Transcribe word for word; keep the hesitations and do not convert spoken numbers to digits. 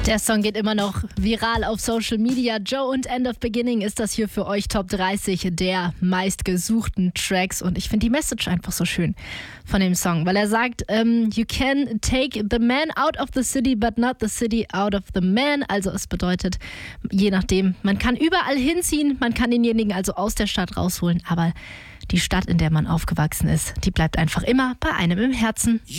Der Song geht immer noch viral auf Social Media. Joe und End of Beginning ist das hier für euch Top dreißig der meistgesuchten Tracks. Und ich finde die Message einfach so schön von dem Song, weil er sagt, um, you can take the man out of the city, but not the city out of the man. Also es bedeutet, je nachdem, man kann überall hinziehen, man kann denjenigen also aus der Stadt rausholen, aber die Stadt, in der man aufgewachsen ist, die bleibt einfach immer bei einem im Herzen.